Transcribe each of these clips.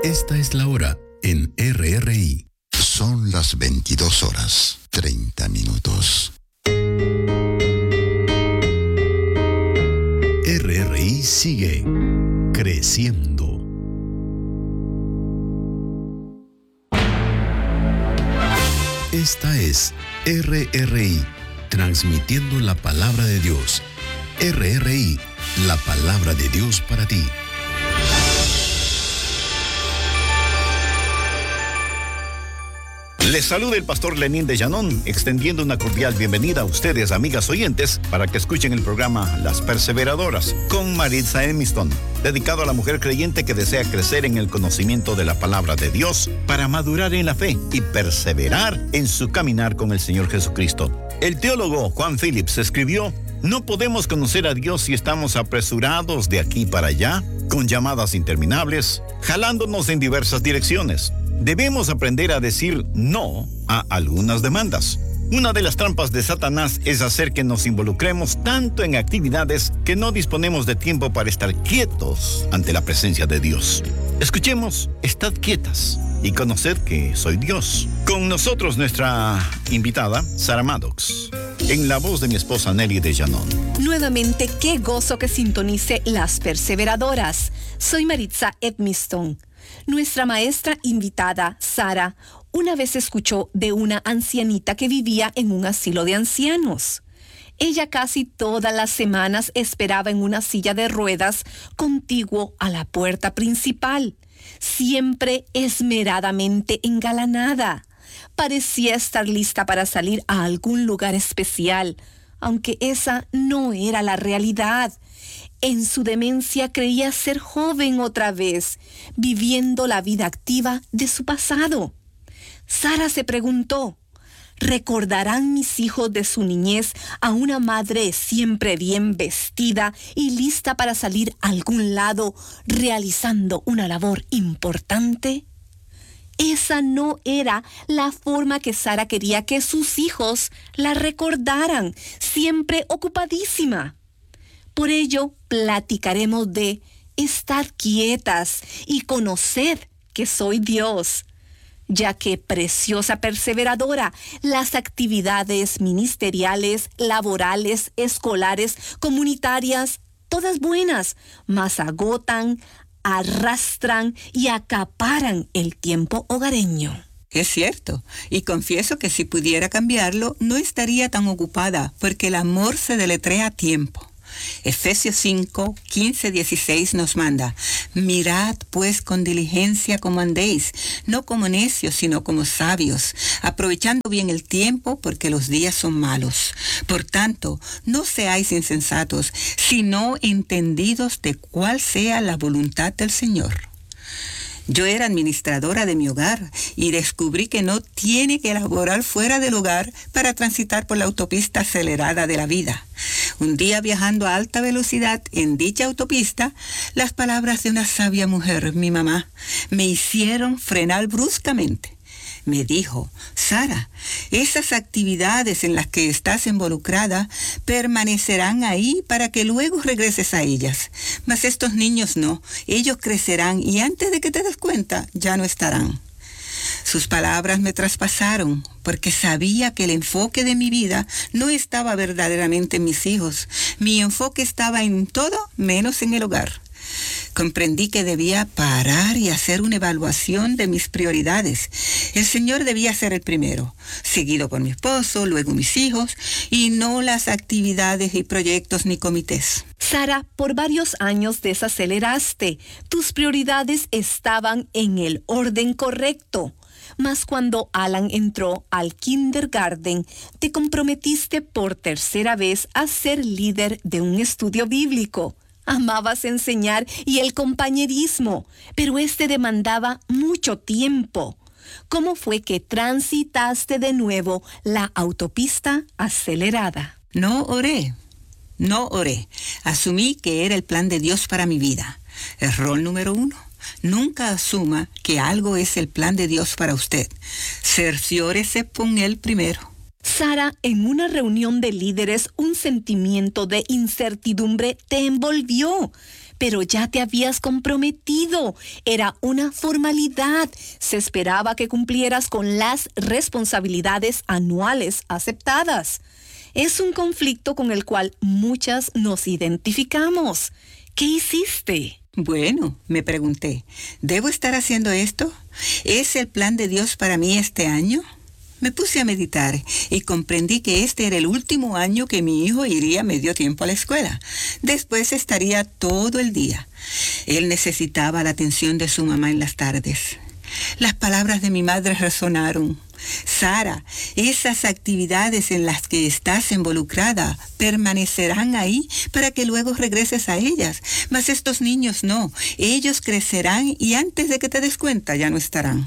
Esta es la hora en RRI. Son las 22:30. RRI sigue creciendo. Esta es RRI, transmitiendo la palabra de Dios. RRI, la palabra de Dios para ti. Les saluda el pastor Lenín de Llanón, extendiendo una cordial bienvenida a ustedes, amigas oyentes, para que escuchen el programa Las Perseveradoras, con Maritza Edmiston, dedicado a la mujer creyente que desea crecer en el conocimiento de la palabra de Dios para madurar en la fe y perseverar en su caminar con el Señor Jesucristo. El teólogo Juan Phillips escribió: no podemos conocer a Dios si estamos apresurados de aquí para allá, con llamadas interminables, jalándonos en diversas direcciones. Debemos aprender a decir no a algunas demandas. Una de las trampas de Satanás es hacer que nos involucremos tanto en actividades que no disponemos de tiempo para estar quietos ante la presencia de Dios. Escuchemos Estad quietas y conoced que soy Dios. Con nosotros nuestra invitada, Sara Maddox, en la voz de mi esposa Nelly de Llanón. Nuevamente, qué gozo que sintonice Las Perseveradoras. Soy Maritza Edmiston. Nuestra maestra invitada, Sara, una vez escuchó de una ancianita que vivía en un asilo de ancianos. Ella casi todas las semanas esperaba en una silla de ruedas contiguo a la puerta principal, siempre esmeradamente engalanada. Parecía estar lista para salir a algún lugar especial, aunque esa no era la realidad. En su demencia creía ser joven otra vez, viviendo la vida activa de su pasado. Sara se preguntó: ¿recordarán mis hijos de su niñez a una madre siempre bien vestida y lista para salir a algún lado realizando una labor importante? Esa no era la forma que Sara quería que sus hijos la recordaran, siempre ocupadísima. Por ello, platicaremos de estar quietas y conoced que soy Dios, ya que, preciosa perseveradora, las actividades ministeriales, laborales, escolares, comunitarias, todas buenas, mas agotan, arrastran y acaparan el tiempo hogareño. Es cierto, y confieso que si pudiera cambiarlo, no estaría tan ocupada, porque el amor se deletrea a tiempo. Efesios 5, 15, 16 nos manda: mirad pues con diligencia cómo andéis, no como necios, sino como sabios, aprovechando bien el tiempo, porque los días son malos. Por tanto, no seáis insensatos, sino entendidos de cuál sea la voluntad del Señor. Yo era administradora de mi hogar y descubrí que no tiene que laborar fuera del hogar para transitar por la autopista acelerada de la vida. Un día, viajando a alta velocidad en dicha autopista, las palabras de una sabia mujer, mi mamá, me hicieron frenar bruscamente. Me dijo: Sara, esas actividades en las que estás involucrada permanecerán ahí para que luego regreses a ellas. Mas estos niños no, ellos crecerán y antes de que te des cuenta, ya no estarán. Sus palabras me traspasaron, porque sabía que el enfoque de mi vida no estaba verdaderamente en mis hijos. Mi enfoque estaba en todo menos en el hogar. Comprendí que debía parar y hacer una evaluación de mis prioridades. El Señor debía ser el primero, seguido por mi esposo, luego mis hijos, y no las actividades y proyectos ni comités. Sara, por varios años desaceleraste. Tus prioridades estaban en el orden correcto. Mas cuando Alan entró al kindergarten, te comprometiste por tercera vez a ser líder de un estudio bíblico. Amabas enseñar y el compañerismo, pero demandaba mucho tiempo. ¿Cómo fue que transitaste de nuevo la autopista acelerada? No oré. Asumí que era el plan de Dios para mi vida. Error número 1. Nunca asuma que algo es el plan de Dios para usted. Cerciórese con Él primero. Sara, en una reunión de líderes, un sentimiento de incertidumbre te envolvió. pero ya te habías comprometido. Era una formalidad. Se esperaba que cumplieras con las responsabilidades anuales aceptadas. Es un conflicto con el cual muchas nos identificamos. ¿Qué hiciste? Bueno, me pregunté, ¿debo estar haciendo esto? ¿Es el plan de Dios para mí este año? Me puse a meditar y comprendí que este era el último año que mi hijo iría medio tiempo a la escuela. Después estaría todo el día. Él necesitaba la atención de su mamá en las tardes. Las palabras de mi madre resonaron. Sara, esas actividades en las que estás involucrada permanecerán ahí para que luego regreses a ellas. Mas estos niños no. Ellos crecerán y antes de que te des cuenta ya no estarán.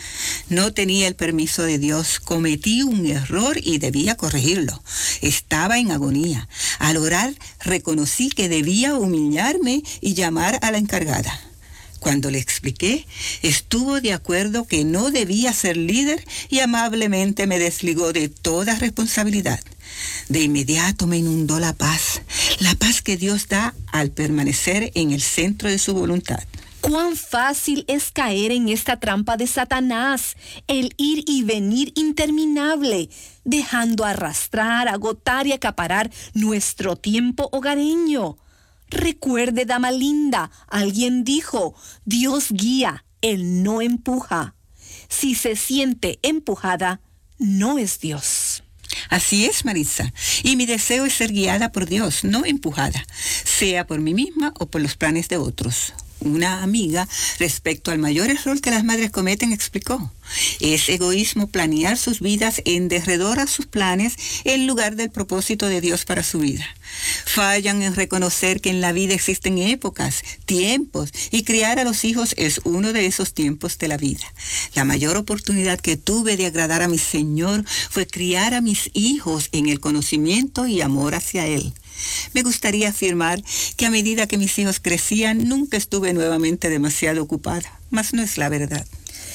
No tenía el permiso de Dios. Cometí un error y debía corregirlo. Estaba en agonía. Al orar, reconocí que debía humillarme y llamar a la encargada. Cuando le expliqué, estuvo de acuerdo que no debía ser líder y amablemente me desligó de toda responsabilidad. De inmediato me inundó la paz que Dios da al permanecer en el centro de su voluntad. Cuán fácil es caer en esta trampa de Satanás, el ir y venir interminable, dejando arrastrar, agotar y acaparar nuestro tiempo hogareño. Recuerde, dama linda, alguien dijo, Dios guía, Él no empuja. Si se siente empujada, no es Dios. Así es, Maritza, y mi deseo es ser guiada por Dios, no empujada, sea por mí misma o por los planes de otros. Una amiga, respecto al mayor error que las madres cometen, explicó: es egoísmo planear sus vidas en derredor a sus planes en lugar del propósito de Dios para su vida. Fallan en reconocer que en la vida existen épocas, tiempos, y criar a los hijos es uno de esos tiempos de la vida. La mayor oportunidad que tuve de agradar a mi Señor fue criar a mis hijos en el conocimiento y amor hacia Él. Me gustaría afirmar que a medida que mis hijos crecían, nunca estuve nuevamente demasiado ocupada, mas no es la verdad.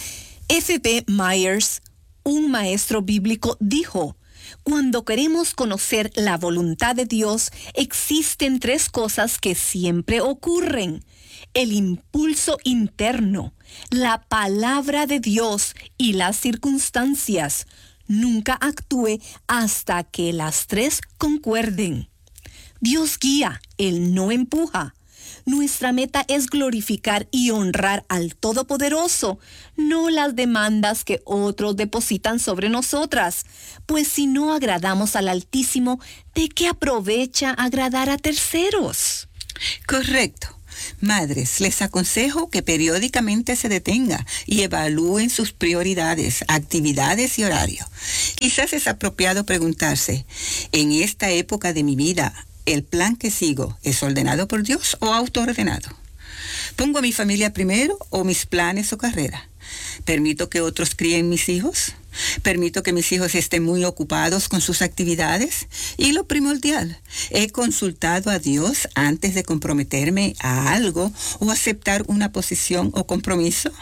F.B. Myers, un maestro bíblico, dijo: cuando queremos conocer la voluntad de Dios, existen tres cosas que siempre ocurren: el impulso interno, la palabra de Dios y las circunstancias. Nunca actúe hasta que las tres concuerden. Dios guía, Él no empuja. Nuestra meta es glorificar y honrar al Todopoderoso, no las demandas que otros depositan sobre nosotras. Pues si no agradamos al Altísimo, ¿de qué aprovecha agradar a terceros? Correcto. Madres, les aconsejo que periódicamente se detenga y evalúen sus prioridades, actividades y horario. Quizás es apropiado preguntarse, en esta época de mi vida, ¿el plan que sigo es ordenado por Dios o autoordenado? ¿Pongo a mi familia primero o mis planes o carrera? ¿Permito que otros críen mis hijos? ¿Permito que mis hijos estén muy ocupados con sus actividades? Y lo primordial, ¿he consultado a Dios antes de comprometerme a algo o aceptar una posición o compromiso?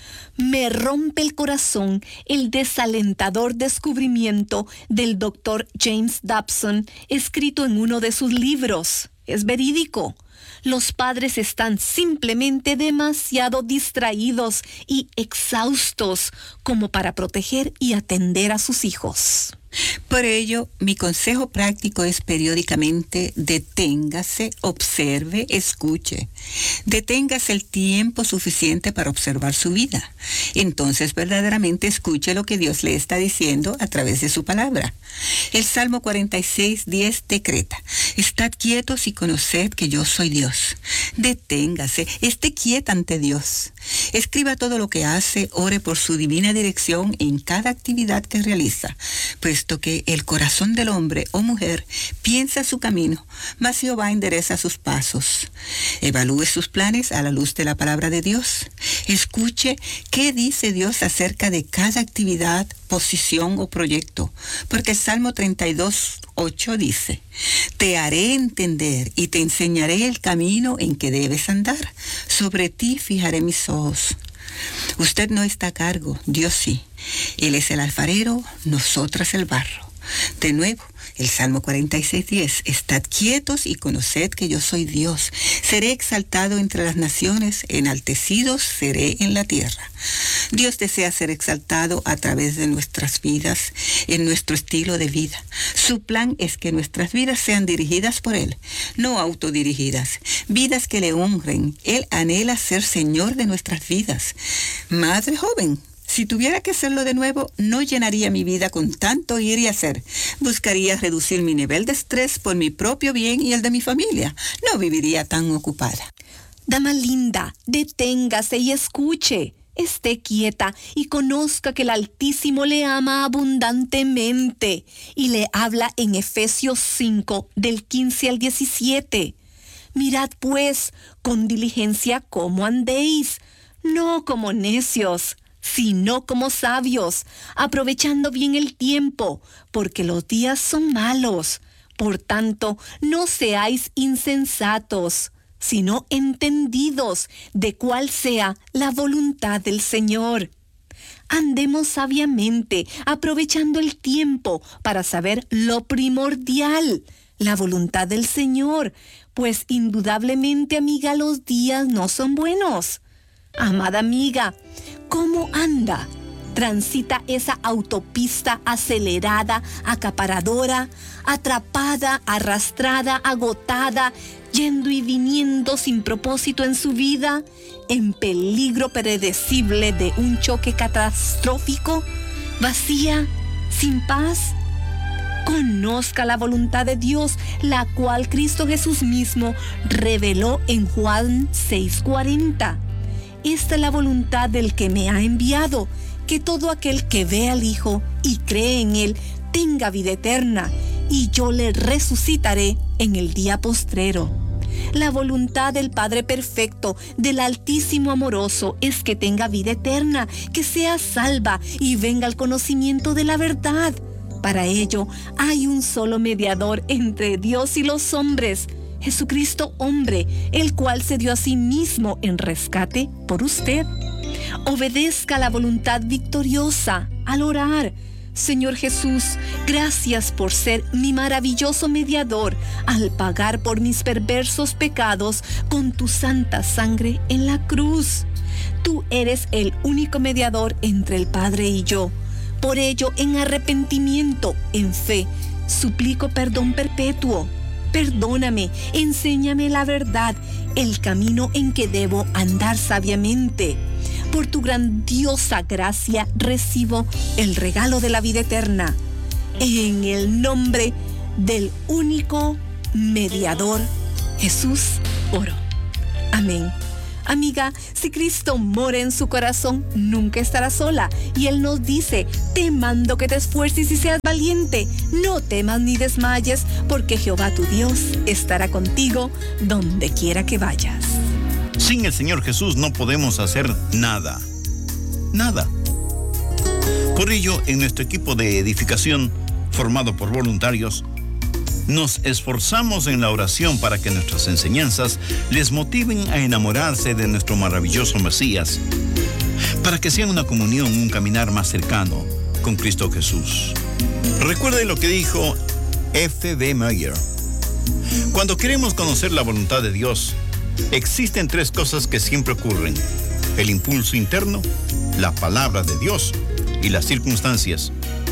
Me rompe el corazón el desalentador descubrimiento del Dr. James Dobson, escrito en uno de sus libros. Es verídico. Los padres están simplemente demasiado distraídos y exhaustos como para proteger y atender a sus hijos. Por ello, mi consejo práctico es periódicamente deténgase, observe, escuche. Deténgase el tiempo suficiente para observar su vida. Entonces verdaderamente escuche lo que Dios le está diciendo a través de su palabra. El Salmo 46:10 decreta: estad quietos y conoced que yo soy Dios. Deténgase, esté quieta ante Dios. Escriba todo lo que hace, ore por su divina dirección en cada actividad que realiza, puesto que el corazón del hombre o mujer piensa su camino, mas Jehová endereza sus pasos. Evalúe sus planes a la luz de la palabra de Dios. Escuche qué dice Dios acerca de cada actividad, posición o proyecto, porque el Salmo 32:8 dice: te haré entender y te enseñaré el camino en que debes andar. Sobre ti fijaré mis ojos. Usted no está a cargo, Dios sí. Él es el alfarero, nosotras el barro. De nuevo, El Salmo 46:10, estad quietos y conoced que yo soy Dios. Seré exaltado entre las naciones, enaltecido seré en la tierra. Dios desea ser exaltado a través de nuestras vidas, en nuestro estilo de vida. Su plan es que nuestras vidas sean dirigidas por Él, no autodirigidas, vidas que le honren. Él anhela ser Señor de nuestras vidas. Madre joven, si tuviera que hacerlo de nuevo, no llenaría mi vida con tanto ir y hacer. Buscaría reducir mi nivel de estrés por mi propio bien y el de mi familia. No viviría tan ocupada. Dama linda, deténgase y escuche. Esté quieta y conozca que el Altísimo le ama abundantemente. Y le habla en Efesios 5, del 15 al 17. Mirad pues con diligencia cómo andéis, no como necios, sino como sabios, aprovechando bien el tiempo, porque los días son malos. Por tanto, no seáis insensatos, sino entendidos de cuál sea la voluntad del Señor. Andemos sabiamente, aprovechando el tiempo para saber lo primordial, la voluntad del Señor, pues indudablemente, amiga, los días no son buenos. Amada amiga, ¿cómo anda? Transita esa autopista acelerada, acaparadora, atrapada, arrastrada, agotada, yendo y viniendo sin propósito en su vida, en peligro predecible de un choque catastrófico, vacía, sin paz. Conozca la voluntad de Dios, la cual Cristo Jesús mismo reveló en Juan 6:40. Esta es la voluntad del que me ha enviado, que todo aquel que ve al Hijo y cree en Él tenga vida eterna, y yo le resucitaré en el día postrero. La voluntad del Padre perfecto, del Altísimo amoroso, es que tenga vida eterna, que sea salva y venga al conocimiento de la verdad. Para ello hay un solo mediador entre Dios y los hombres, Jesucristo hombre, el cual se dio a sí mismo en rescate por usted. Obedezca la voluntad victoriosa al orar. Señor Jesús, gracias por ser mi maravilloso mediador al pagar por mis perversos pecados con tu santa sangre en la cruz. Tú eres el único mediador entre el Padre y yo. Por ello, en arrepentimiento, en fe, suplico perdón perpetuo. Perdóname, enséñame la verdad, el camino en que debo andar sabiamente. Por tu grandiosa gracia recibo el regalo de la vida eterna. En el nombre del único mediador, Jesús, oro. Amén. Amiga, si Cristo mora en su corazón, nunca estará sola. Y Él nos dice, te mando que te esfuerces y seas valiente. No temas ni desmayes, porque Jehová tu Dios estará contigo donde quiera que vayas. Sin el Señor Jesús no podemos hacer nada. Nada. Por ello, en nuestro equipo de edificación, formado por voluntarios, nos esforzamos en la oración para que nuestras enseñanzas les motiven a enamorarse de nuestro maravilloso Mesías, para que sean una comunión, un caminar más cercano con Cristo Jesús. Recuerde lo que dijo F.B. Meyer. Cuando queremos conocer la voluntad de Dios, existen tres cosas que siempre ocurren: el impulso interno, la palabra de Dios y las circunstancias.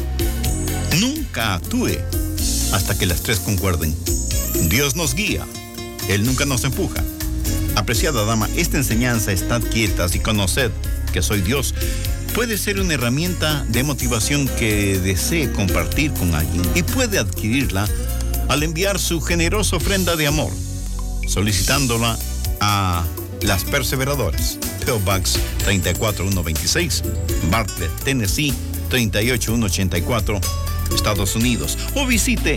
Nunca actúe hasta que las tres concuerden. Dios nos guía, Él nunca nos empuja. Apreciada dama, esta enseñanza, estad quietas y conoced que soy Dios, puede ser una herramienta de motivación que desee compartir con alguien, y puede adquirirla al enviar su generosa ofrenda de amor, solicitándola a Las Perseveradoras, P.O. Box 34126, Bartlett, Tennessee 38184, Estados Unidos, o visite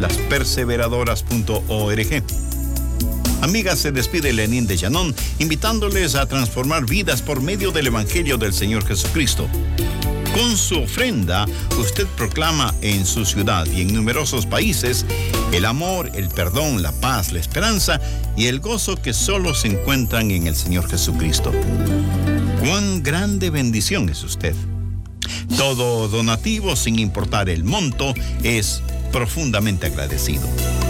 lasperseveradoras.org. Amigas, se despide Lenín de Llanón, invitándoles a transformar vidas por medio del Evangelio del Señor Jesucristo. Con su ofrenda, usted proclama en su ciudad y en numerosos países el amor, el perdón, la paz, la esperanza y el gozo que solo se encuentran en el Señor Jesucristo. ¡Cuán grande bendición es usted! Todo donativo, sin importar el monto, es profundamente agradecido.